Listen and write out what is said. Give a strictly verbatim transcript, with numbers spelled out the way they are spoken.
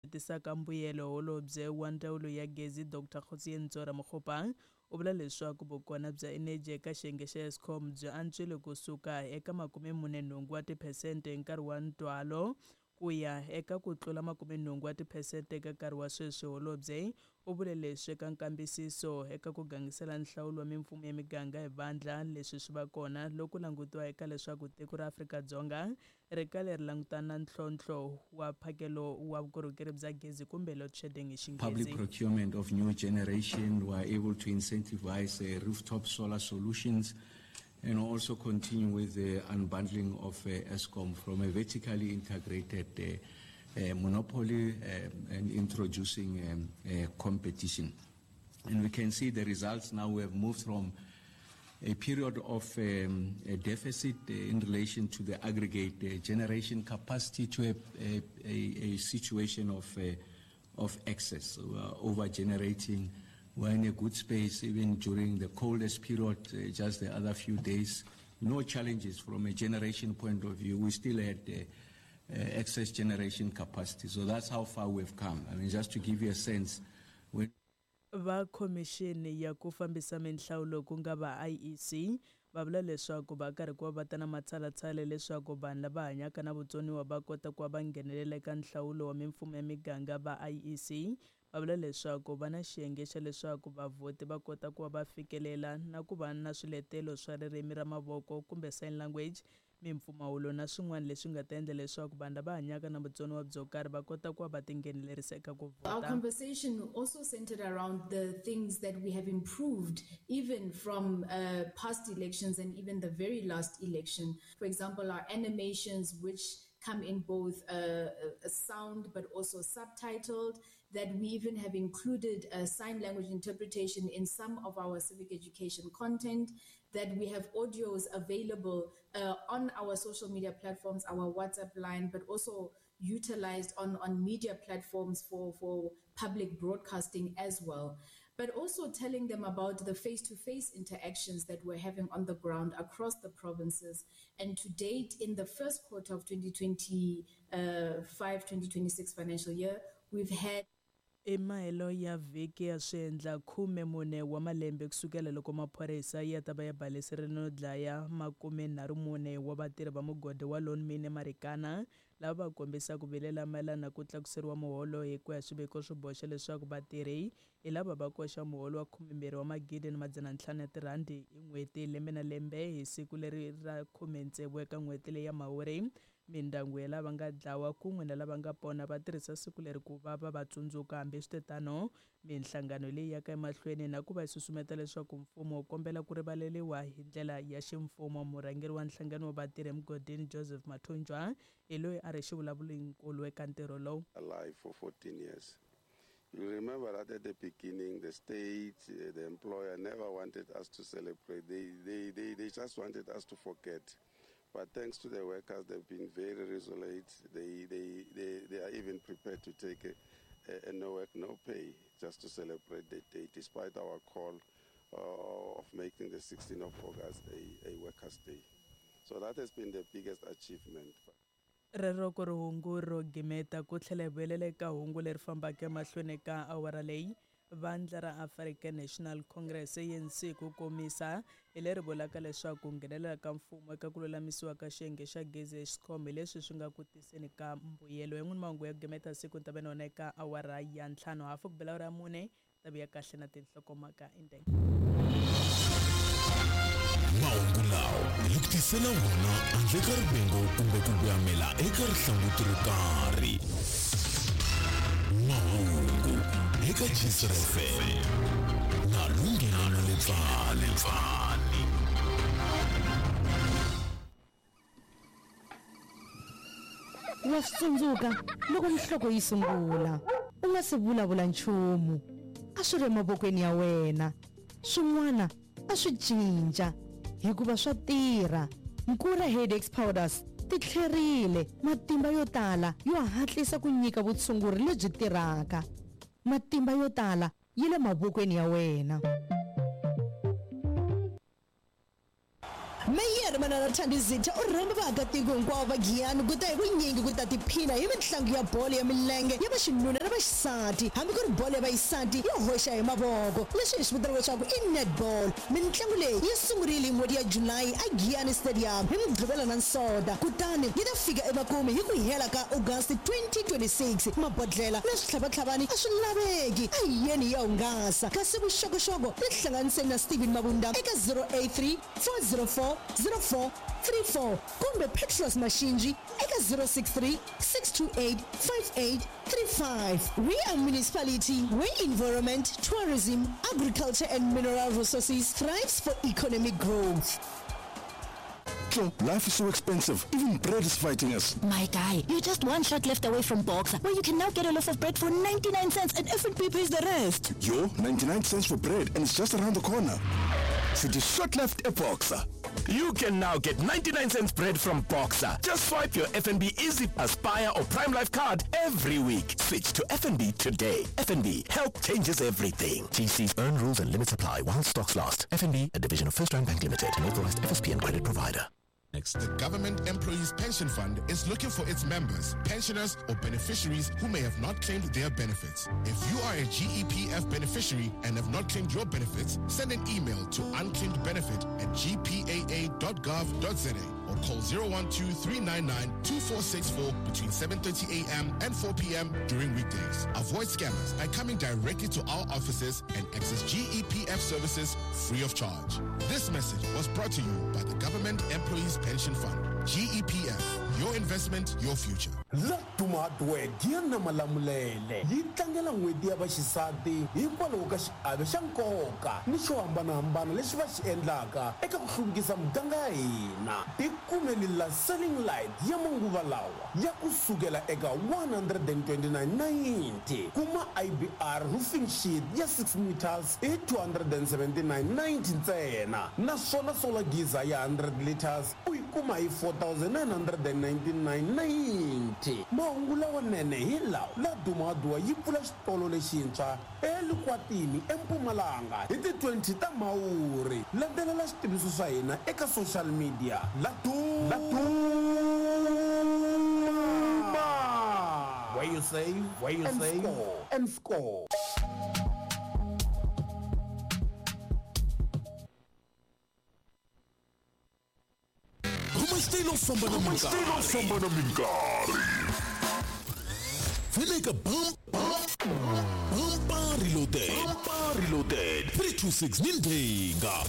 tisaka mbuyelo holobye wa ndzawulo ya gezi Doctor Kgotsiyeni Ntsora Mokgopang u vula leswaku vukona bya energy eka xiyenge xa Eskom byi antswile kusuka eka makume mune nhungu wa tiphesente nkarhi wa ntwalo ku ya eka ku tlula makume nhungu wa tiphesente eka nkarhi wa sweswi. Holobye u vule leswi eka nkambisiso eka ku gangisela nhlawulo wa mimfumo ya miganga hi vandla leswi swi va kona loko langutiwa eka leswaku tiko ra Afrika-Dzonga ri kale ri langutana na ntlhontlho wa mphakelo wa vukorhokeri bya gezi kumbe load shedding hi Xinghezi. Public procurement of new generation were able to incentivize uh, rooftop solar solutions and also continue with the unbundling of uh, Eskom from a vertically integrated uh, uh, monopoly uh, and introducing um, uh, competition. And we can see the results now. We have moved from a period of um, a deficit uh, in relation to the aggregate uh, generation capacity to a, a, a, a situation of, uh, of excess. So we are over-generating. We're in a good space even during the coldest period, uh, just the other few days. No challenges from a generation point of view. We still had uh, uh, excess generation capacity. So that's how far we've come. I mean, just to give you a sense. When va commission ya ku fambisa minhlawulo ku nga va I E C va vula leswaku va karhi ku va tana matshalatshala leswaku vanhu lava hanyaka na vutsoniwa va kota ku va nghenelela eka nhlawulo wa mimfumo ya miganga va I E C. Va vula leswaku va na xiyenge xa leswaku vavhoti va kota ku va va fikelela na ku va na swiletelo swa ririmi ra mavoko kumbe sign language, mimpfumawulo na swin'wana leswi nga ta endla leswaku vanhu lava hanyaka na vutsoniwa byo karhi va kota ku va va tinghenelerisa eka ku vota. Our conversation also centered around the things that we have improved even from uh, past elections and even the very last election. For example, our animations, which come in both uh, a sound but also subtitled, that we even have included a sign language interpretation in some of our civic education content, that we have audios available uh, on our social media platforms, our WhatsApp line, but also utilized on, on media platforms for, for public broadcasting as well. But also telling them about the face-to-face interactions that we're having on the ground across the provinces. And to date, in the first quarter of twenty twenty-five twenty twenty-six financial year, we've had Emaelo ya vhiki ya swiendla khume mune wa malembe kusukela loko maphorisa ya ta va ya balesile no dlaya makume nharhu mune wa vatirhi va mugodi wa Lone Mine Marikana lava va kombisa ku vilela mayelana na ku tlakuseriwa muholo hi ku ya swiviko swo boxa leswaku vatirhi hi lava va koxa muholo wa khumembirhi wa magidi na madzana ntlhanu ya tirhandi hi n'hweti lembe na lembe hi siku leri ra khume ntsevu eka n'hweti leyi ya Mhawuri. Mindyangu ya lava nga dlawa kun'we na lava nga pona va tirhisa siku leri ku va va va tsundzuka hambi switetano minhlangano leyi yaka emahlweni na ku va susumeta leswaku mfumo wu kombela ku rivaleliwa hi ndlela ya ximfumo. Murhangeri wa nhlangano wa vatirhi emugodini Joseph Mathunjwa hi loyi a ri xivulavulinkulu eka ntirho lowu. Alive for fourteen years. You remember that at the beginning, the state, uh, the employer never wanted us to celebrate. They, they, they, they just wanted us to forget. But thanks to the workers, they've been very resolute. They, they, they, they are even prepared to take a, a, a no work, no pay just to celebrate the day, despite our call uh, of making the sixteenth of August a, a workers' day. So that has been the biggest achievement. Rero ku ri hungu ro gimeta ku tlhela vuyelela eka hungu leri fambaka emahlweni ka awara leyi. Vandla ra African National Congress A N C ku komisa hi leri vulaka leswaku ku nghenelela ka mfumo eka ku lulamisiwa ka xiyenge xa gezi Eskom hi leswi swi nga ku tiseni ka mbuyelo. En'wini mahungu ya gimeta siku ta vena eka awara ya ntlhanu hafu ku bela ra mune ta vuya kahle na tinhlokomhaka indeng. Mahungu lawa hi ku tisela wona handle ka ribengo kumbe ku kuyamela eka rihlangutiro ro karhi. Mahungu eka Jisra F M na lungena na lefale fani. Wa tsundzuka loko mhloko yi sungula u nga se vulavula nchumu a swi ri mavokweni ya wena swin'wana a swi cinca hikuva swa tirha. Nkura Headache Powders ti tlherile matimba yo tala yo hatlisa ku nyika vutshunguri lebyi tirhaka. Matimba yo tala yi le mavokweni ya wena. Meyer Manana Tandizita urhamba vaakatiko hinkwavo va Giyani ku ta hi vunyingi ku ta tiphina hi mitlangu ya bolo ya milenge ya vaxinuna na vaxisati hambi ku ri bolo ya vaxisati yo hoxa hi mavoko leswi hi swi vitana leswaku i netball. Mitlangu leyi yi sungurile hi n'hweti ya Julayi a Giyani Stadium hi Mugqivela na Nsoto kutani yi ta fika emakumu hi ku hela ka August twenty twenty-six. Mabodhlela na switlhavatlhavani a swi laveki a hi yeni ya hungasa kasi vuxokoxoko tihlanganiseni na Stephen Mabunda eka zero eight three four zero four zero four three four kumbe Petros Mashinji eka zero six three six two eight five eight three five. We are municipality where environment, tourism, agriculture and mineral resources thrives for economic growth. Joe, life is so expensive. Even bread is fighting us. My guy, you're just one shot left away from Boxer, where you can now get a loaf of bread for ninety-nine cents and F and B pays the rest. Yo, ninety-nine cents for bread and it's just around the corner. City shot left at Boxer. You can now get ninety-nine cents bread from Boxer. Just swipe your F N B Easy, Aspire or Prime Life card every week. Switch to F N B today. F N B, help changes everything. T C's earn rules and limits apply while stocks last. F N B, a division of First Rand Bank Limited, an authorized F S P and credit provider. Next. The Government Employees Pension Fund is looking for its members, pensioners, or beneficiaries who may have not claimed their benefits. If you are a G E P F beneficiary and have not claimed your benefits, send an email to unclaimedbenefit at g p a a dot gov dot z a or call zero one two three nine nine two four six four between seven thirty a m and four p m during weekdays. Avoid scammers by coming directly to our offices and access G E P F services free of charge. This message was brought to you by the Government Employees Pension Fund. G E P F, your investment, your future. La tumadwe giana malamulele yi tlangela n'hweti ya vaxisati hikwalaho ka xiave xa nkoka ni xo hambanahambana leswi va xi endlaka eka ku hluvukisa muganga ya hina. Tikumeli la selling light ya manguva lawa ya kusukela eka one hundred twenty-nine ninety kuma I B R roofing sheet ya six meters hi two hundred seventy-nine ninety ntsena naswona solar geyser ya one hundred liters u yi kuma hi four thousand nine hundred ninety-nine ninety. Mahungu lawanene hi lawa la dumadua yi pfula xitolo lexintshwa eLukwatini eMpumalanga hi ti twenty ta Mhawuri. Landzelela switiviso swa hina eka social media. La Duma. La Duma. Where you save, where you and save, score. and score. Stilo samba na minkari. Stilo samba na minkari. Veleka bump, bump, bump, reloaded. Bump, reloaded. three two six Nindega.